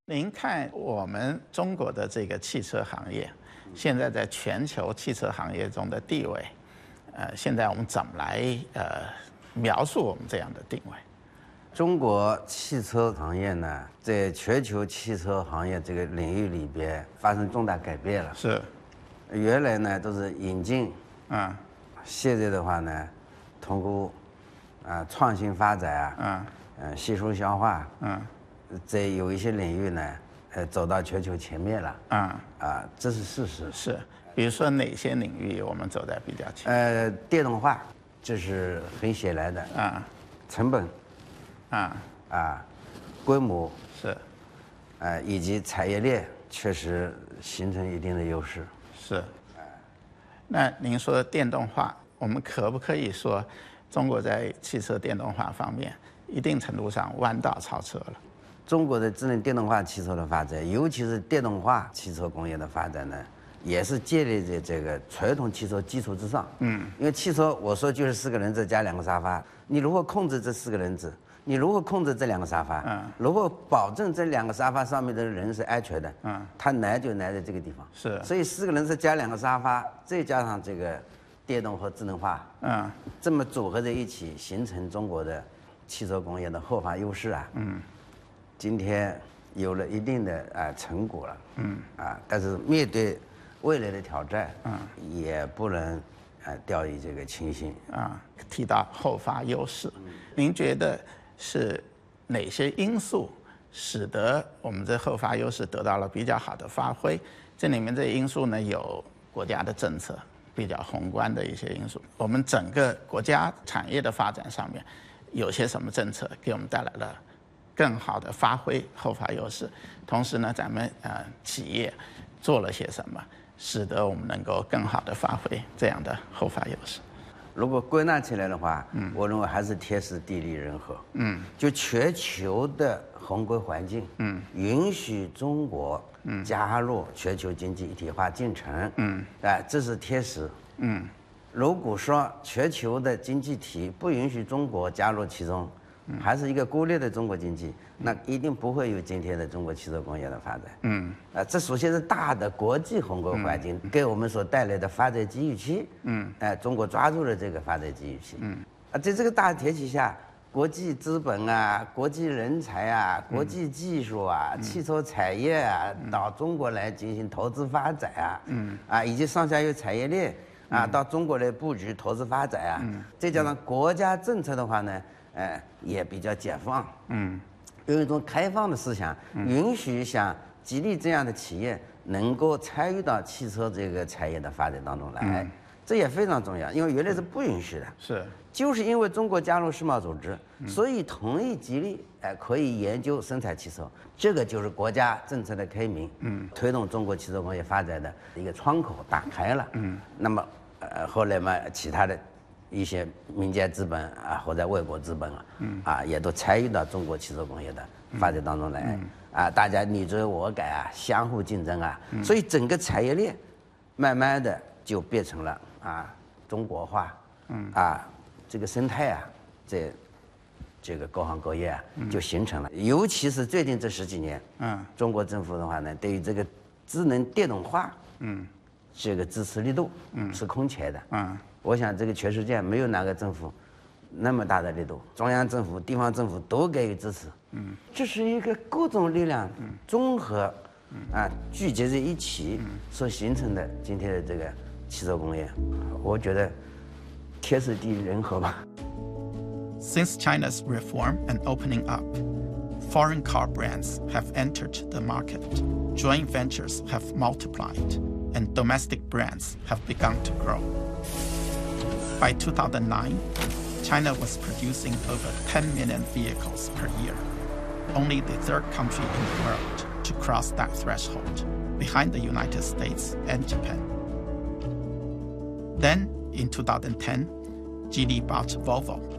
您看我们中国的这个汽车行业，现在在全球汽车行业中的地位，现在我们怎么来描述我们这样的定位？ 中国汽车行业呢，在全球汽车行业这个领域里边发生重大改变了。 是， 原来呢都是引进，现在的话呢，通过创新发展吸收消化，在有一些领域呢，走到全球前面了。这是事实。 是，比如说哪些领域我们走在比较前？ 电动化，这是很显然的。成本，规模是， 以及产业链确实形成一定的优势。 是。那您说的电动化，我们可不可以说，中国在汽车电动化方面，一定程度上弯道超车了？ 中国的智能电动化汽车的发展，尤其是电动化汽车工业的发展呢，也是建立在这个传统汽车基础之上。因为汽车我说就是4个轮子加2个沙发，你如何控制这4个轮子？你如何控制这2个沙发？如何保证这2个沙发上面的人是安全的？它难就难在这个地方。 是。 所以4个轮子加2个沙发，再加上这个电动和智能化，这么组合在一起，形成中国的汽车工业的后发优势啊。今天有了一定的成果了。但是面对未来的挑战，也不能掉以这个轻心。 提到后发优势，您觉得是哪些因素使得我们这后发优势得到了比较好的发挥？这里面这些因素呢，有国家的政策，比较宏观的一些因素。我们整个国家产业的发展上面，有些什么政策给我们带来了更好的发挥后发优势？同时呢，咱们企业做了些什么，使得我们能够更好的发挥这样的后发优势？ 如果归纳起来的话，我认为还是天时地利人和。就全球的宏观环境，允许中国加入全球经济一体化进程。这是天时。如果说全球的经济体不允许中国加入其中，还是一个孤立的中国经济，那一定不会有今天的中国汽车工业的发展。这首先是大的国际宏观环境给我们所带来的发展机遇期。中国抓住了这个发展机遇期。在这个大前提下，国际资本国际人才国际技术汽车产业到中国来进行投资发展以及上下游产业链到中国来布局投资发展再加上国家政策的话呢，也比较解放，有一种开放的思想，允许像吉利这样的企业能够参与到汽车这个产业的发展当中来，这也非常重要，因为原来是不允许的。 是， 就是因为中国加入世贸组织，所以同意吉利可以研究生产汽车，这个就是国家政策的开明，推动中国汽车工业发展的一个窗口打开了。那么后来嘛，其他的一些民间资本或者外国资本也都参与到中国汽车工业的发展当中来大家你追我赶相互竞争所以整个产业链慢慢的就变成了中国化这个生态在这个各行各业就形成了。尤其是最近这10几年，中国政府的话呢，对于这个智能电动化这个支持力度是空前的。我想这个全世界没有哪个政府那么大的力度，中央政府、地方政府都给予支持。这是一个各种力量综合聚集在一起所形成的今天的这个汽车工业，我觉得天时地利人和吧。 Since China's reform and opening up, foreign car brands have entered the market, joint ventures have multiplied, and domestic brands have begun to grow. By 2009, China was producing over 10 million vehicles per year, only the third country in the world to cross that threshold, behind the United States and Japan. Then, in 2010, Geely bought Volvo